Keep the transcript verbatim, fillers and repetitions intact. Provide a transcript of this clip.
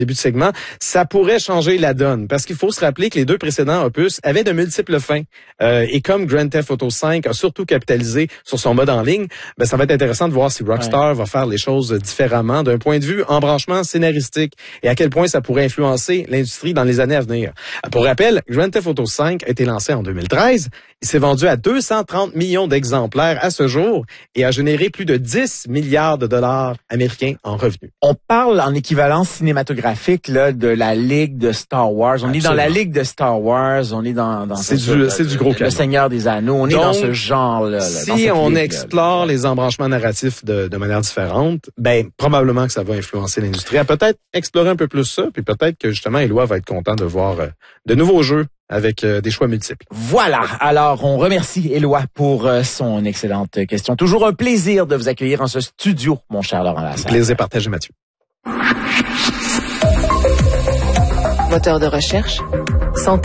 début de segment, ça pourrait changer la donne. Parce qu'il faut se rappeler que les deux précédents opus avaient de multiples fins. Euh, et comme Grand Theft Auto cinq a surtout capitalisé sur son mode en ligne, ben ça va être intéressant de voir si Rockstar ouais. va faire les choses différemment d'un point de vue embranchement scénaristique et à quel point ça pourrait influencer l'industrie dans les années à venir. Pour rappel, Grand Theft Auto cinq a été lancé en deux mille treize. Il s'est vendu à deux cent trente millions d'exemplaires à ce jour et a généré plus de dix milliards de dollars américains en revenus. On parle en équivalence cinématographique là de la Ligue de Star Wars. On Absolument. est dans la Ligue de Star Wars. On est dans, dans c'est ce, du c'est du gros le, le Seigneur des Anneaux. On Donc, est dans ce genre-là. Là, si on ligue, explore là, les embranchements narratifs de, de manière différente, ben probablement que ça va influencer l'industrie. À peut-être explorer un peu plus ça, puis peut-être que justement Éloi va être content de voir euh, de nouveaux jeux avec euh, des choix multiples. Voilà. Alors, on remercie Éloi pour euh, son excellente question. Toujours un plaisir de vous accueillir en ce studio, mon cher Laurent Lassalle. Plaisir partagé, Mathieu. Moteur de recherche, santé.